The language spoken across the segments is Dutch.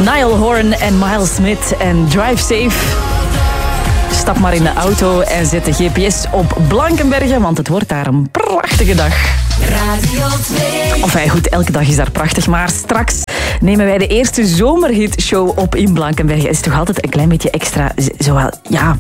Niall Horan en Miles Smith en Drive Safe. Stap maar in de auto en zet de GPS op Blankenberge, want het wordt daar een prachtige dag. Radio 2. Enfin goed, elke dag is daar prachtig, maar straks nemen wij de eerste zomerhitshow op in Blankenberge. Het is toch altijd een klein beetje extra, zo, ja...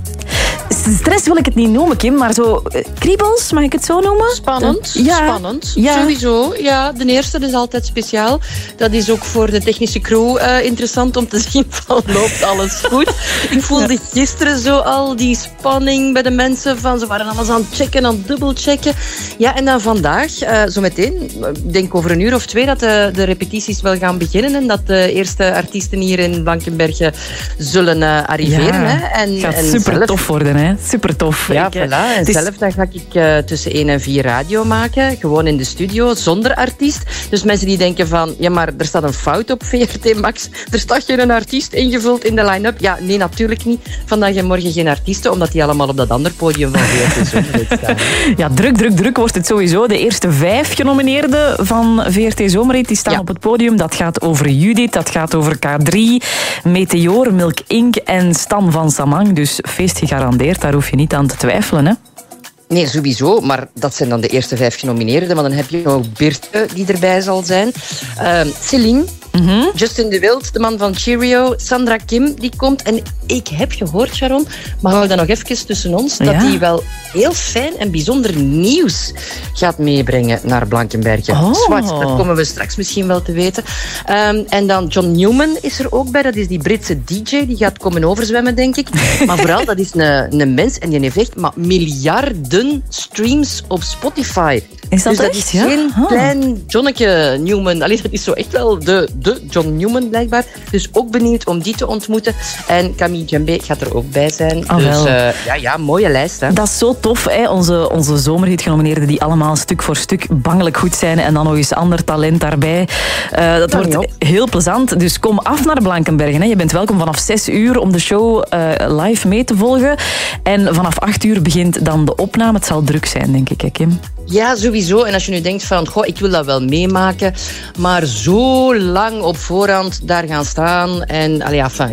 Stress wil ik het niet noemen, Kim, maar zo kriebels, mag ik het zo noemen? Spannend, ja. spannend. Ja. Sowieso. Ja, de eerste is altijd speciaal. Dat is ook voor de technische crew interessant om te zien van loopt alles goed. Ik voelde gisteren zo al die spanning bij de mensen van ze waren alles aan het checken, aan het dubbelchecken. Ja, en dan vandaag, zo meteen, ik denk over 1 uur of 2 dat de repetities wel gaan beginnen en dat de eerste artiesten hier in Blankenberge zullen arriveren. Ja, hè. En, gaat en super zelf, tof worden, hè? Super tof. ja, voilà. En zelf dan ga ik tussen 1 en 4 radio maken. Gewoon in de studio, zonder artiest. Dus mensen die denken van, ja, maar er staat een fout op VRT Max. Er staat geen artiest ingevuld in de line-up. Ja, nee, natuurlijk niet. Vandaag en morgen geen artiesten, omdat die allemaal op dat andere podium van VRT Zomerhit staan. Ja, druk wordt het sowieso. De eerste 5 genomineerden van VRT Zomerhit die staan op het podium. Dat gaat over Judith, dat gaat over K3, Meteor, Milk Inc. en Stan van Samang. Dus feest gegarandeerd, daar hoef je niet aan te twijfelen, hè? Nee, sowieso. Maar dat zijn dan de eerste 5 genomineerden. Maar dan heb je nog Birte, die erbij zal zijn. Celine. Justin de Wild, de man van Cheerio. Sandra Kim, die komt. En ik heb gehoord, Sharon, maar hou dat nog even tussen ons, dat hij wel heel fijn en bijzonder nieuws gaat meebrengen naar Blankenberge. Zwart, dat komen we straks misschien wel te weten. En dan John Newman is er ook bij. Dat is die Britse DJ. Die gaat komen overzwemmen, denk ik. Maar vooral, dat is een mens en die heeft echt maar miljarden streams op Spotify. Is dat dus echt? Dat is geen klein Johnneke Newman. Allee, dat is zo echt wel de John Newman, blijkbaar. Dus ook benieuwd om die te ontmoeten. En Camille Djembe gaat er ook bij zijn. Oh, dus ja, mooie lijst. Hè? Dat is zo tof, hè? Onze zomerhit-genomineerden die allemaal stuk voor stuk bangelijk goed zijn en dan nog eens ander talent daarbij. Dat wordt heel plezant. Dus kom af naar Blankenbergen. Hè? Je bent welkom vanaf 6 uur om de show live mee te volgen. En vanaf 8 uur begint dan de opname. Het zal druk zijn, denk ik, hè, Kim? Ja, sowieso. En als je nu denkt van, goh, ik wil dat wel meemaken, maar zo lang op voorhand daar gaan staan en, allee, enfin,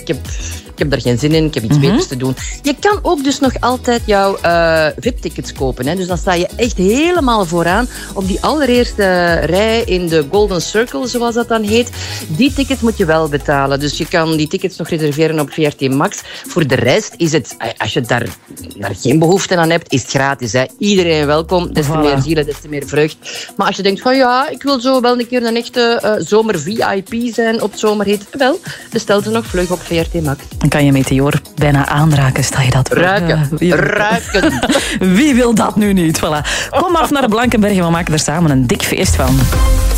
ik heb daar geen zin in, ik heb iets beters te doen. Je kan ook dus nog altijd jouw VIP-tickets kopen. Hè? Dus dan sta je echt helemaal vooraan op die allereerste rij in de Golden Circle, zoals dat dan heet. Die tickets moet je wel betalen. Dus je kan die tickets nog reserveren op VRT Max. Voor de rest is het, als je daar geen behoefte aan hebt, is het gratis. Hè? Iedereen welkom. Des te meer zielen, des te meer vreugd. Maar als je denkt van ja, ik wil zo wel een keer een echte zomer-VIP zijn op Zomerhit, wel, bestel ze nog vlug op VRT Max. Dan kan je Meteor bijna aanraken, stel je dat voor. Ruiken. Wie wil dat nu niet? Voilà. Kom af naar Blankenberge, we maken er samen een dik feest van.